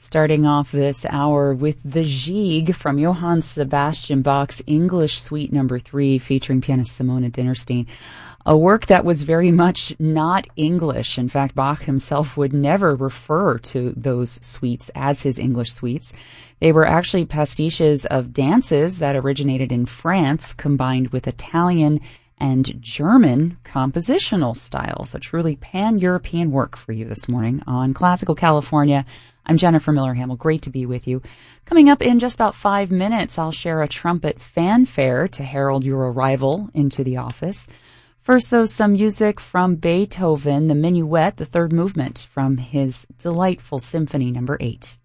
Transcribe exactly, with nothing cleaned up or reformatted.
Starting off this hour with the Gigue from Johann Sebastian Bach's English Suite Number Three, featuring pianist Simona Dinnerstein. A work that was very much not English. In fact, Bach himself would never refer to those suites as his English suites. They were actually pastiches of dances that originated in France, combined with Italian and German compositional styles. A truly pan-European work for you this morning on Classical California. I'm Jennifer Miller-Hamill. Great to be with you. Coming up in just about five minutes, I'll share a trumpet fanfare to herald your arrival into the office. First, though, some music from Beethoven, the Minuet, the third movement from his delightful Symphony Number Eight.